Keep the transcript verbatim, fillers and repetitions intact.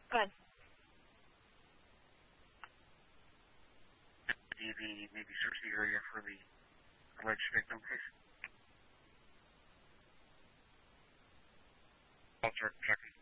Good. Maybe, maybe search the area for the alleged victim, please. I'll start checking.